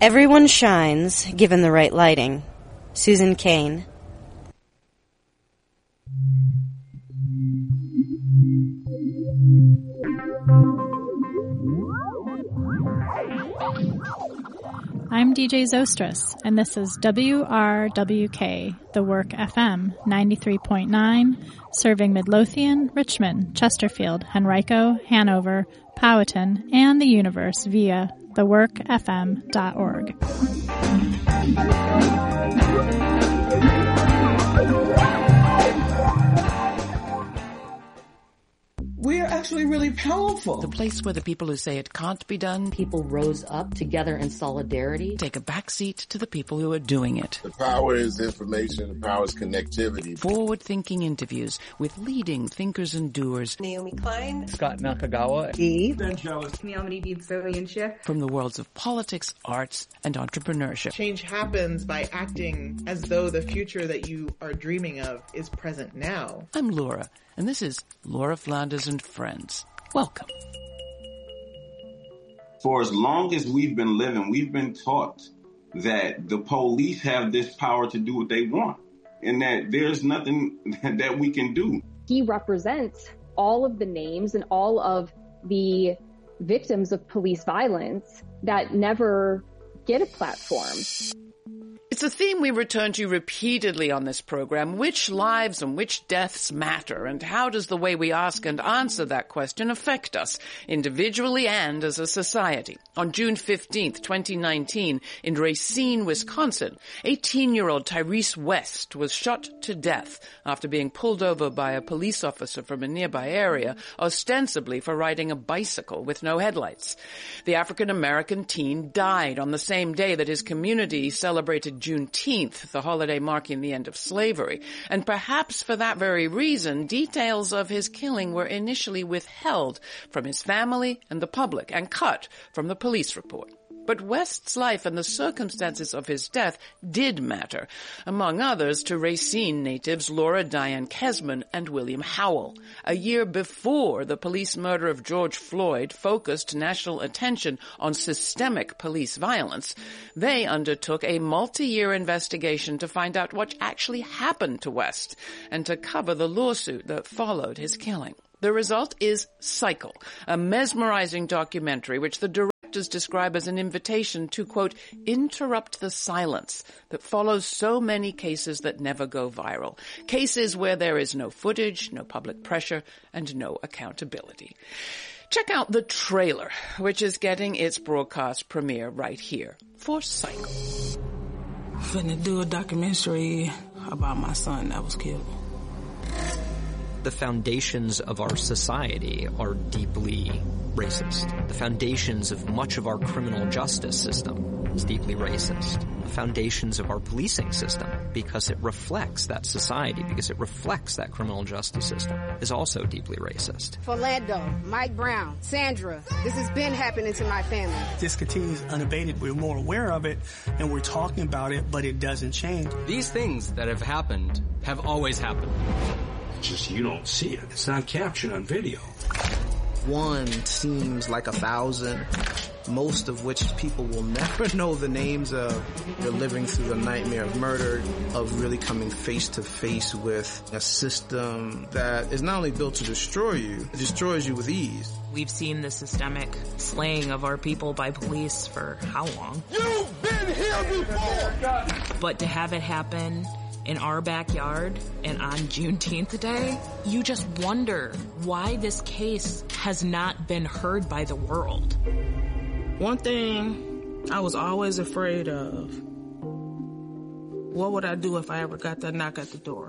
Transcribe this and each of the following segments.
Everyone shines, given the right lighting. Susan Cain. I'm DJ Zostris, and this is WRWK, The Work FM, 93.9, serving Midlothian, Richmond, Chesterfield, Henrico, Hanover, Powhatan, and the universe via theworkfm.org. We're actually really powerful. The place where the people who say it can't be done, people rose up together in solidarity, take a backseat to the people who are doing it. The power is information, the power is connectivity. Forward-thinking interviews with leading thinkers and doers. Naomi Klein, Scott Nakagawa, Eve, from the worlds of politics, arts, and entrepreneurship. Change happens by acting as though the future that you are dreaming of is present now. I'm Laura, and this is Laura Flanders and Friends. Welcome. For as long as we've been living, we've been taught that the police have this power to do what they want and that there's nothing that we can do. He represents all of the names and all of the victims of police violence that never get a platform. It's a theme we return to repeatedly on this program. Which lives and which deaths matter, and how does the way we ask and answer that question affect us, individually and as a society? On June 15th, 2019, in Racine, Wisconsin, 18-year-old Tyrese West was shot to death after being pulled over by a police officer from a nearby area, ostensibly for riding a bicycle with no headlights. The African-American teen died on the same day that his community celebrated Juneteenth, the holiday marking the end of slavery. And perhaps for that very reason, details of his killing were initially withheld from his family and the public and cut from the police report. But West's life and the circumstances of his death did matter, among others to Racine natives Laura Diane Kesman and William Howell. A year before the police murder of George Floyd focused national attention on systemic police violence, they undertook a multi-year investigation to find out what actually happened to West and to cover the lawsuit that followed his killing. The result is Cycle, a mesmerizing documentary which the directors describe as an invitation to, quote, interrupt the silence that follows so many cases that never go viral. Cases where there is no footage, no public pressure, and no accountability. Check out the trailer, which is getting its broadcast premiere right here for Cycle. Finna do a documentary about my son that was killed. The foundations of our society are deeply racist. The foundations of much of our criminal justice system is deeply racist. The foundations of our policing system, because it reflects that society, because it reflects that criminal justice system, is also deeply racist. Philando, Mike Brown, Sandra, this has been happening to my family. This continues unabated. We're more aware of it, and we're talking about it, but it doesn't change. These things that have happened have always happened. Just you don't see it. It's not captured on video. One seems like 1,000, most of which people will never know the names of. You're living through the nightmare of murder, of really coming face to face with a system that is not only built to destroy you, it destroys you with ease. We've seen the systemic slaying of our people by police for how long? You've been here before! But to have it happen in our backyard and on Juneteenth day, you just wonder why this case has not been heard by the world. One thing I was always afraid of, what would I do if I ever got that knock at the door?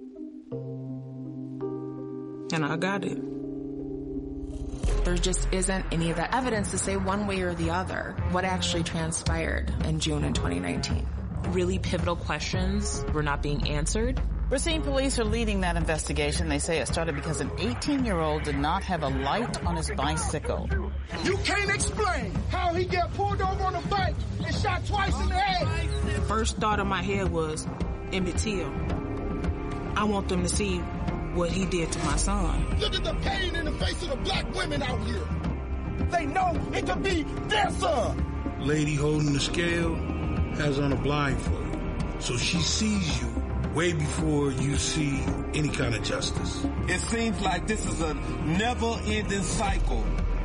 And I got it. There just isn't any of the evidence to say one way or the other what actually transpired in June in 2019. Really pivotal questions were not being answered. Racine police are leading that investigation. They say it started because an 18-year-old did not have a light on his bicycle. You can't explain how he got pulled over on a bike and shot twice in the head. The first thought in my head was, Emmett Till. I want them to see what he did to my son. Look at the pain in the face of the black women out here. They know it could be their son. lady holding the scale has on a blindfold. So she sees you way before you see any kind of justice. It seems like this is a never-ending cycle.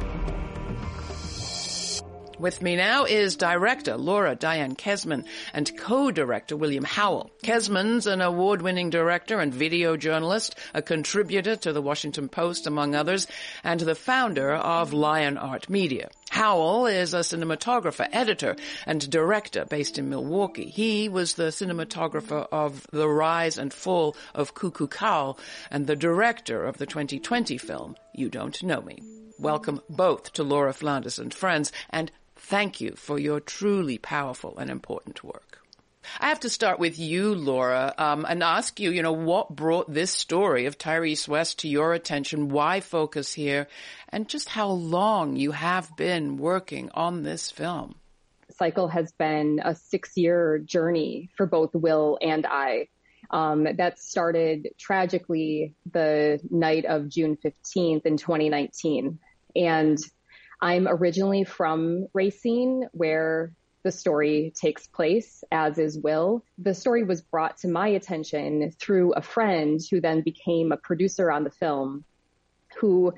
With me now is director Laura Diane Kesman and co-director William Howell. Kesman's an award-winning director and video journalist, a contributor to the Washington Post, among others, and the founder of Lion Art Media. Howell is a cinematographer, editor, and director based in Milwaukee. He was the cinematographer of The Rise and Fall of Cuckoo Call and the director of the 2020 film, You Don't Know Me. Welcome both to Laura Flanders and Friends, and thank you for your truly powerful and important work. I have to start with you, Laura, and ask you, what brought this story of Tyrese West to your attention? Why focus here? And just how long you have been working on this film? Cycle has been a 6-year journey for both Will and I. That started tragically the night of June 15th in 2019. And I'm originally from Racine, where the story takes place, as is Will. The story was brought to my attention through a friend who then became a producer on the film, who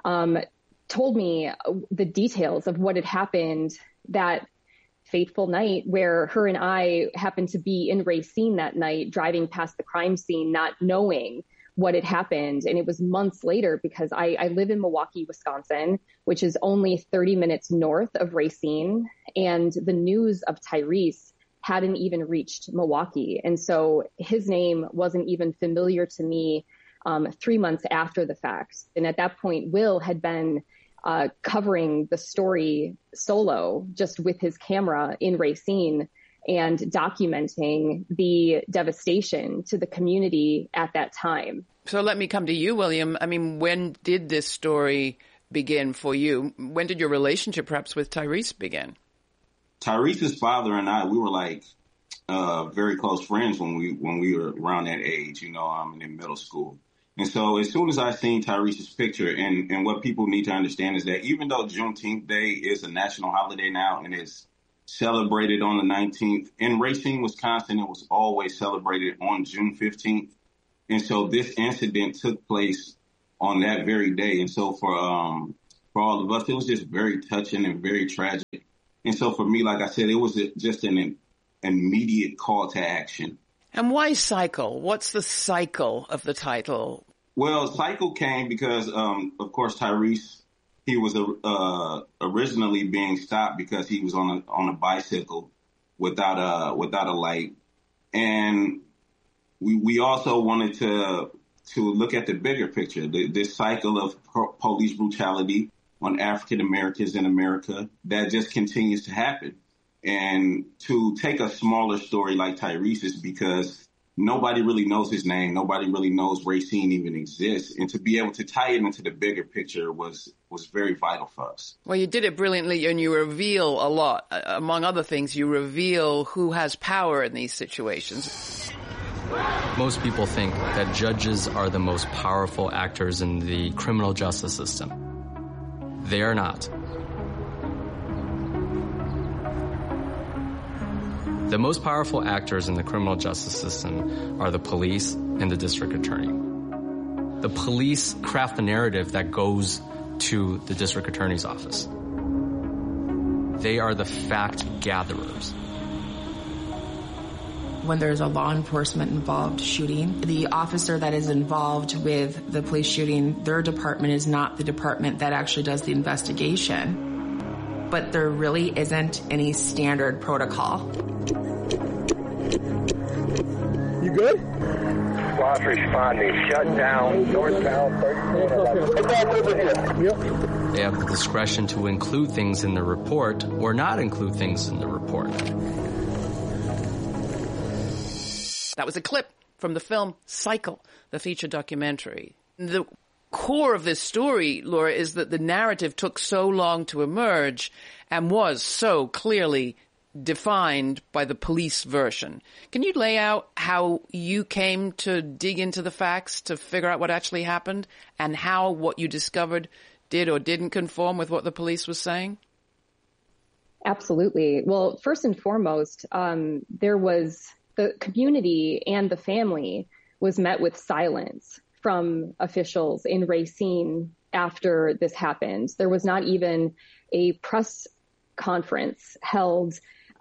told me the details of what had happened that fateful night, where her and I happened to be in Racine that night, driving past the crime scene, not knowing what had happened. And it was months later, because I live in Milwaukee, Wisconsin, which is only 30 minutes north of Racine. And the news of Tyrese hadn't even reached Milwaukee. And so his name wasn't even familiar to me 3 months after the fact. And at that point, Will had been covering the story solo, just with his camera in Racine, and documenting the devastation to the community at that time. So let me come to you, William. I mean, when did this story begin for you? When did your relationship perhaps with Tyrese begin? Tyrese's father and I, we were like very close friends when we were around that age, in middle school. And so as soon as I seen Tyrese's picture, and what people need to understand is that even though Juneteenth Day is a national holiday now and it's celebrated on the 19th. In Racine, Wisconsin, it was always celebrated on June 15th. And so this incident took place on that very day. And so for all of us, it was just very touching and very tragic. And so for me, like I said, it was just an immediate call to action. And why Cycle? What's the cycle of the title? Well, Cycle came because, of course, Tyrese, he was originally being stopped because he was on a bicycle without a light, and we also wanted to look at the bigger picture, this cycle of police brutality on African Americans in America that just continues to happen, and to take a smaller story like Tyrese's, because nobody really knows his name. Nobody really knows Racine even exists. And to be able to tie it into the bigger picture was very vital for us. Well, you did it brilliantly, and you reveal a lot. Among other things, you reveal who has power in these situations. Most people think that judges are the most powerful actors in the criminal justice system. They are not. The most powerful actors in the criminal justice system are the police and the district attorney. The police craft the narrative that goes to the district attorney's office. They are the fact gatherers. When there's a law enforcement involved shooting, the officer that is involved with the police shooting, their department is not the department that actually does the investigation. But there really isn't any standard protocol. You good? Squad's responding. Shut down. Northbound. Yep. They have the discretion to include things in the report or not include things in the report. That was a clip from the film Cycle, the feature documentary. The core of this story, Laura, is that the narrative took so long to emerge and was so clearly defined by the police version. Can you lay out how you came to dig into the facts to figure out what actually happened and how what you discovered did or didn't conform with what the police was saying? Absolutely. Well, first and foremost, there was the community and the family was met with silence from officials in Racine after this happened. There was not even a press conference held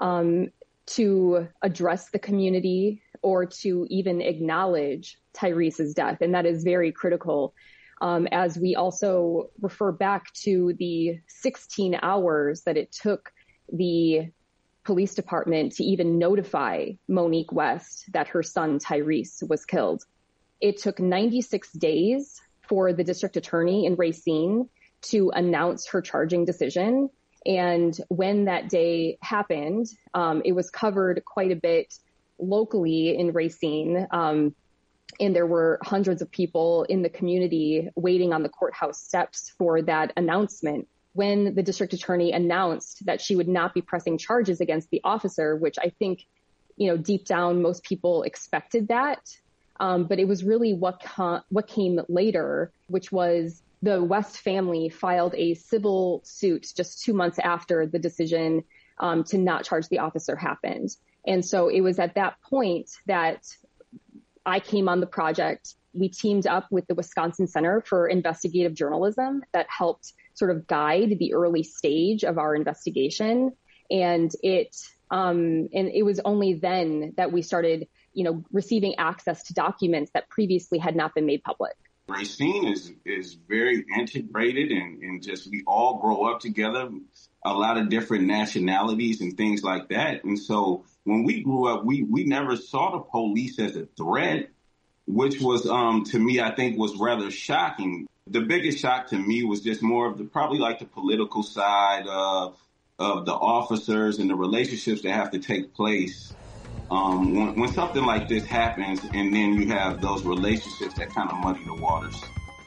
to address the community or to even acknowledge Tyrese's death. And that is very critical. As we also refer back to the 16 hours that it took the police department to even notify Monique West that her son Tyrese was killed. It took 96 days for the district attorney in Racine to announce her charging decision. And when that day happened, it was covered quite a bit locally in Racine. And there were hundreds of people in the community waiting on the courthouse steps for that announcement. When the district attorney announced that she would not be pressing charges against the officer, which I think, deep down, most people expected that. But it was really what came later, which was the West family filed a civil suit just 2 months after the decision to not charge the officer happened. And so it was at that point that I came on the project. We teamed up with the Wisconsin Center for Investigative Journalism that helped sort of guide the early stage of our investigation. And it was only then that we started, receiving access to documents that previously had not been made public. Racine is very integrated and just we all grow up together, a lot of different nationalities and things like that. And so when we grew up, we never saw the police as a threat, which was, to me, I think was rather shocking. The biggest shock to me was just more of probably the political side of the officers and the relationships that have to take place. When something like this happens and then you have those relationships that kind of muddy the waters.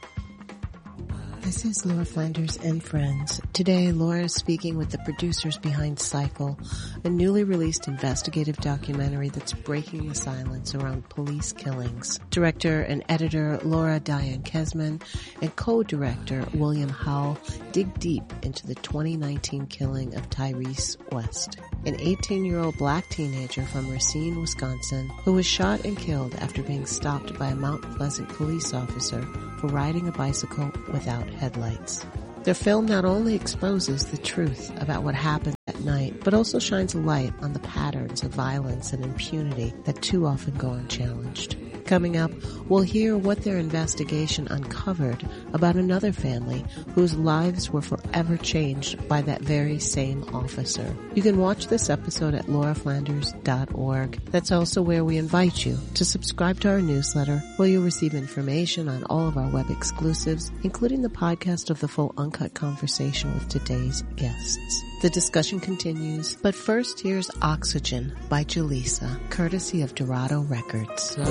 This is Laura Flanders and Friends. Today, Laura is speaking with the producers behind Cycle, a newly released investigative documentary that's breaking the silence around police killings. Director and editor Laura Diane Kesman and co-director William Howell dig deep into the 2019 killing of Tyrese West, an 18-year-old black teenager from Racine, Wisconsin, who was shot and killed after being stopped by a Mount Pleasant police officer for riding a bicycle without headlights. The film not only exposes the truth about what happened that night, but also shines a light on the patterns of violence and impunity that too often go unchallenged. Coming up, we'll hear what their investigation uncovered about another family whose lives were forever changed by that very same officer. You can watch this episode at lauraflanders.org. That's also where we invite you to subscribe to our newsletter, where you'll receive information on all of our web exclusives, including the podcast of the full uncut conversation with today's guests. The discussion continues, but first here's Oxygen by Jaleesa, courtesy of Dorado Records.